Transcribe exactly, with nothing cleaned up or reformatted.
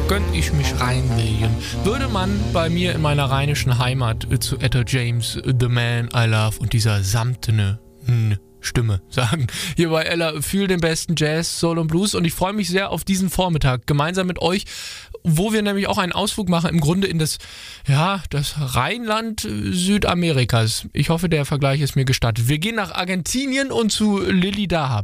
könnte ich mich reinlegen. Würde man bei mir in meiner rheinischen Heimat äh, zu Etta James, äh, The Man I Love und dieser samtene hm, Stimme sagen. Hier bei Ella, fühl den besten Jazz, Soul und Blues und ich freue mich sehr auf diesen Vormittag gemeinsam mit euch, wo wir nämlich auch einen Ausflug machen, im Grunde in das, ja, das Rheinland Südamerikas. Ich hoffe, der Vergleich ist mir gestattet. Wir gehen nach Argentinien und zu Lilly Dahab.